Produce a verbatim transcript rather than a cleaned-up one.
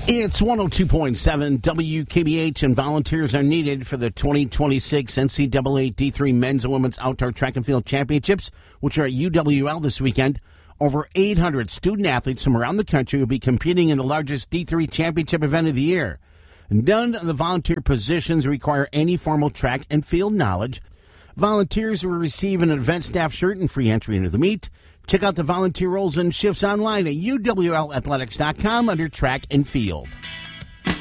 It's one oh two point seven W K B H, and volunteers are needed for the twenty twenty-six N C double A D three Men's and Women's Outdoor Track and Field Championships, which are at U W L this weekend. Over eight hundred student athletes from around the country will be competing in the largest D three championship event of the year. None of the volunteer positions require any formal track and field knowledge. Volunteers will receive an event staff shirt and free entry into the meet. Check out the volunteer roles and shifts online at U W L athletics dot com under track and field.